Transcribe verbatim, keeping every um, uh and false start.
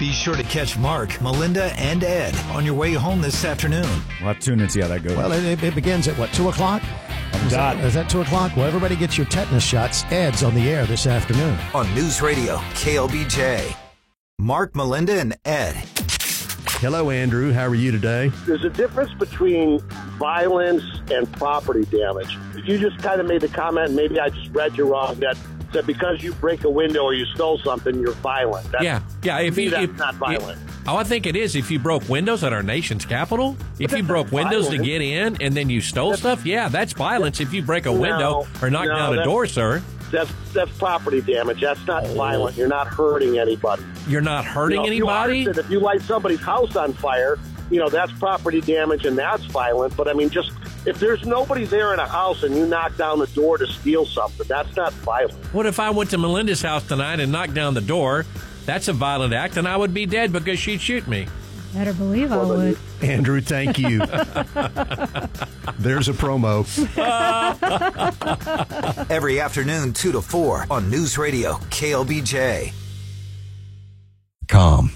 Be sure to catch Mark, Melinda, and Ed on your way home this afternoon. We'll have to tune in and see how that goes. Well, it, it begins at, what, two o'clock? I'm Is done. that, is that two o'clock? Well, everybody gets your tetanus shots. Ed's on the air this afternoon. On News Radio, K L B J. Mark, Melinda, and Ed. Hello, Andrew. How are you today? There's a difference between violence and property damage. You just kind of made the comment, and maybe I just read you wrong, that, that because you break a window or you stole something, you're violent. That's, yeah, yeah. If you, that's if, not violent. If, oh, I think it is. If you broke windows at our nation's capital, if you broke windows violent. to get in and then you stole That's, stuff, yeah, that's violence. If you break a no, window or knock no, down a door, sir, That's that's property damage. That's not violent. You're not hurting anybody. you're not hurting You know, anybody. If you, if you light somebody's house on fire, you know, that's property damage and that's violent. But, I mean, just if there's nobody there in a house and you knock down the door to steal something, that's not violent. What if I went to Melinda's house tonight and knocked down the door? That's a violent act, and I would be dead because she'd shoot me. Better believe I would. Andrew, thank you. There's a promo. Every afternoon, two to four on News Radio, K L B J. Com.